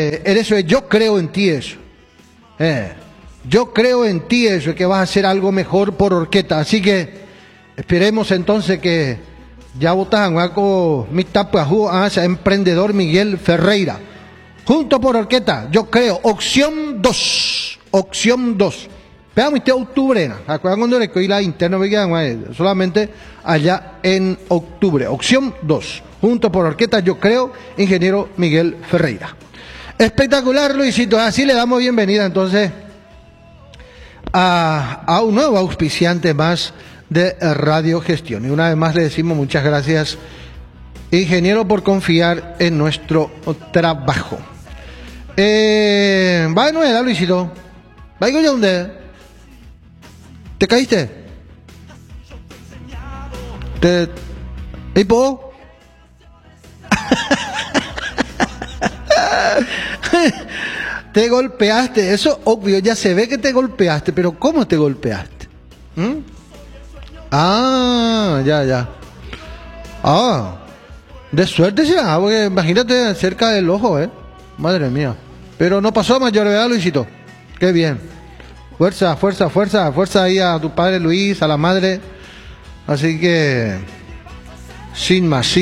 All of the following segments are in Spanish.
eso es, yo creo en ti eso. Yo creo en ti eso, que vas a hacer algo mejor por Orqueta. Así que esperemos entonces que ya votan con mi tapajú hacia emprendedor Miguel Ferreira. Junto por Orqueta, yo creo, opción 2. Opción 2. Veamos este octubre, acuerdan cuando le coí la interna, solamente allá en octubre. Opción 2. Junto por Orqueta, yo creo, ingeniero Miguel Ferreira. Espectacular, Luisito. Así le damos bienvenida entonces a un nuevo auspiciante más de Radio Gestión. Y una vez más le decimos muchas gracias, ingeniero, por confiar en nuestro trabajo. Va de nuevo, Luisito. Va de dónde. ¿Te caíste? ¿Y po? Te golpeaste, eso obvio, ya se ve que te golpeaste, pero ¿cómo te golpeaste? Ya. De suerte será, porque imagínate cerca del ojo, madre mía. Pero no pasó a mayor, ¿verdad, Luisito? Qué bien. Fuerza ahí a tu padre Luis, a la madre. Así que sin más.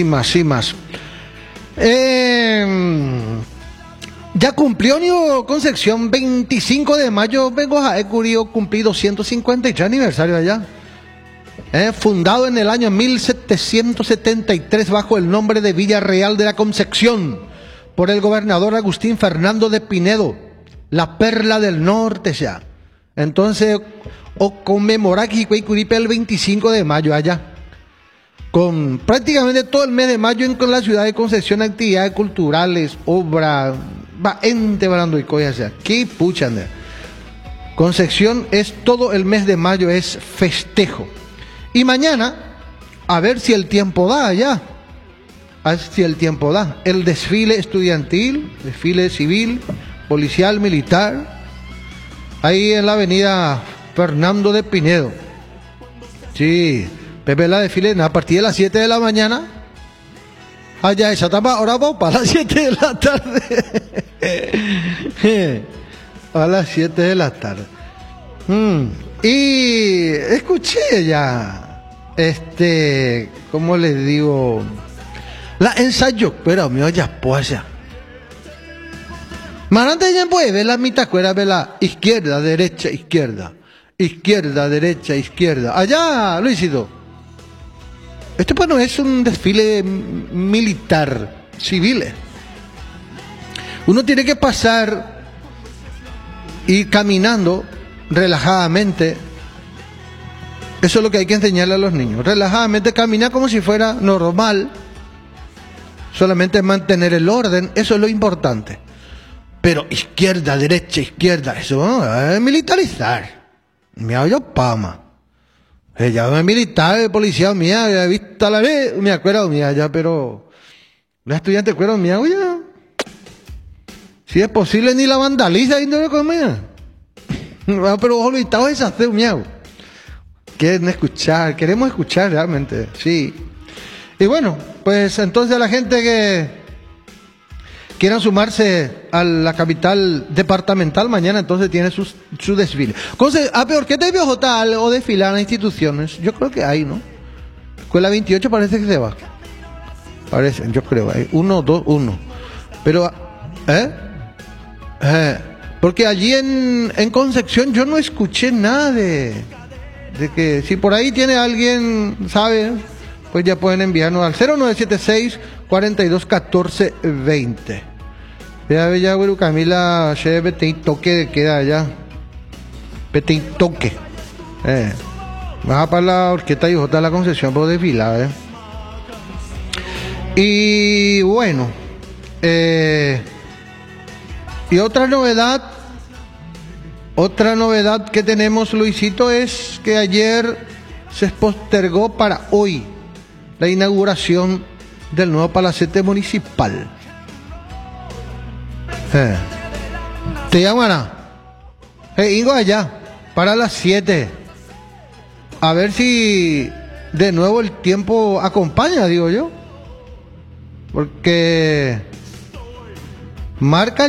Ya cumplió Nivo Concepción, 25 de mayo, vengo a cumplí 253 aniversario allá. Fundado en el año 1773 bajo el nombre de Villa Real de la Concepción por el gobernador Agustín Fernando de Pinedo, la perla del norte ya. Entonces, conmemorar Curipé el 25 de mayo allá. Con prácticamente todo el mes de mayo en la ciudad de Concepción, actividades culturales, obras, ente barando y cosas, o sea, qué puchan. Concepción es todo el mes de mayo, es festejo. Y mañana, a ver si el tiempo da allá. A ver si el tiempo da. El desfile estudiantil, desfile civil, policial, militar, ahí en la avenida Fernando de Pinedo. Sí, Pepe la desfile a partir de las 7 de la mañana. Allá esa etapa, ahora vamos para las 7 de la tarde. A las 7 de la tarde. Y escuché ya, ¿cómo les digo? La ensayo, pero mío ya pues ya. Marante ya puede ver la mitad cuera, ver la izquierda, derecha, izquierda. Izquierda, derecha, izquierda. Allá, Luisito. Esto pues no es un desfile militar, civil. Uno tiene que pasar, ir caminando relajadamente. Eso es lo que hay que enseñarle a los niños. Relajadamente caminar como si fuera normal. Solamente mantener el orden, eso es lo importante. Pero izquierda, derecha, izquierda, eso es militarizar. Me hablo pama. Ella es militar, policía mía, ya he visto la vez, me acuerdo mía ya, pero la estudiante acuerdo mía, oye, si es posible ni la vandaliza y no lo comía. Pero olvidado es hacer miau. Quieren escuchar, queremos escuchar realmente, sí. Y bueno, pues entonces a la gente que quieran sumarse a la capital departamental, mañana entonces tiene su desfile. Entonces, peor que te vio J o desfilar en las instituciones, yo creo que hay, ¿no? Escuela 28 parece que se va. Parece, yo creo, hay 1, 2, 1. Pero, porque allí en Concepción yo no escuché nada de que, si por ahí tiene alguien, ¿sabe? Pues ya pueden enviarnos al 0976 42 14 20. Ya, güey, Camila, vete toque queda allá. Vete toque. Baja para la Orqueta y J de la Concepción por desfilar, Y bueno, y otra novedad que tenemos, Luisito, es que ayer se postergó para hoy la inauguración del nuevo palacete municipal. Te llaman Ingo allá para las 7. A ver si de nuevo el tiempo acompaña, digo yo. Porque marca